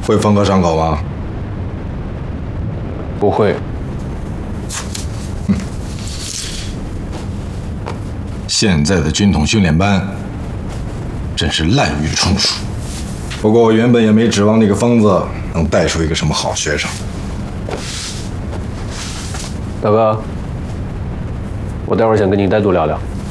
会封河上口吗？ 不会。 现在的军统训练班真是滥竽充数。不过我原本也没指望那个疯子能带出一个什么好学生。 大哥，我待会儿想跟你单独聊聊。